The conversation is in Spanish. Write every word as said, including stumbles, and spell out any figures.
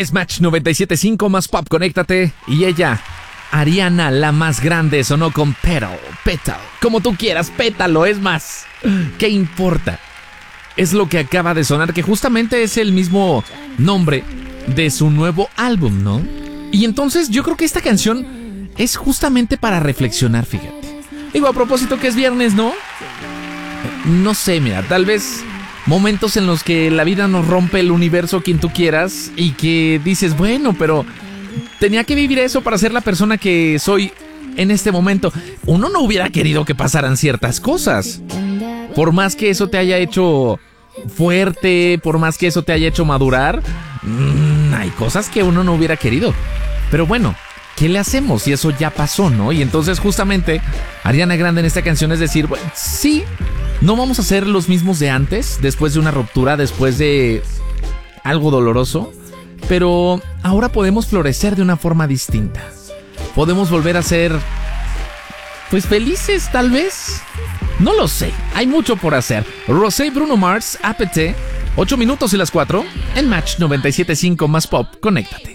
Es Match noventa y siete punto cinco más pop, conéctate. Y ella, Ariana, la más grande, sonó con Petal, Petal. Como tú quieras, pétalo, es más. ¿Qué importa? Es lo que acaba de sonar, que justamente es el mismo nombre de su nuevo álbum, ¿no? Y entonces yo creo que esta canción es justamente para reflexionar, fíjate. Digo, a propósito que es viernes, ¿no? No sé, mira, tal vez momentos en los que la vida nos rompe el universo, quien tú quieras, y que dices, bueno, pero tenía que vivir eso para ser la persona que soy en este momento. Uno no hubiera querido que pasaran ciertas cosas. Por más que eso te haya hecho fuerte, por más que eso te haya hecho madurar, mmm, hay cosas que uno no hubiera querido. Pero bueno, ¿qué le hacemos? Y eso ya pasó, ¿no? Y entonces justamente Ariana Grande en esta canción es decir, bueno, sí, no vamos a ser los mismos de antes, después de una ruptura, después de algo doloroso, pero ahora podemos florecer de una forma distinta. Podemos volver a ser, pues, felices, tal vez. No lo sé, hay mucho por hacer. Rosé, Bruno Mars, A P T, ocho minutos y las cuatro, en Match noventa y siete punto cinco más pop, conéctate.